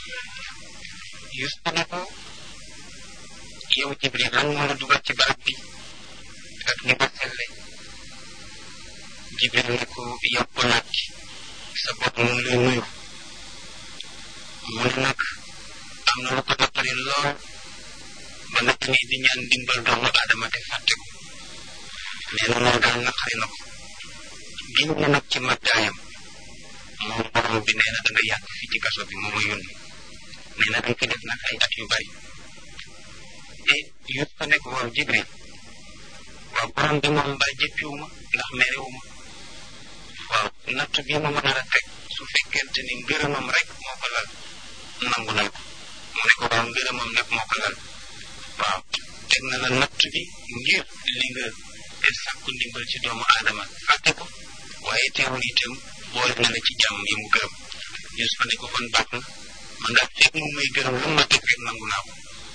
Yuusufa ne ko yow Jibril lan moo la dugal ci barab bi ak ni ma selle. Jibril ne ko yow ko nag sa bopp mu ngi lay nuyu mu ne nag am na lu ko naqari lool ba nag nii di ñaan dimbal doomu aadama te fàtte ko nee na loolu daal naqari na ko giñ na nag ci màggaayam moom borom bi nee na da nga yàgg fii ci kaso bi moo ma yónni nee na dañ ko def nag ay at yu bari te yëpp fa nekk waaw Jibril waaw borom bi moom mbaa jëppiwuma ndax merewuma waaw natt bi ma mën a teg su fekkente ni ngërëmam rek moo ko lal nangu na ko mu ne ko waaw ngërëmam nag moo ko lal waaw teg na la natt bi ngir li nga sàkku ndimbal ci doomu aadama fàtte ko waaye teewul itam boole na la ci jàmm yi mu gërëm Yuusufa ne ko kon baax na man daal fekk mu may gërëm lu ma teg rek nangu naa ko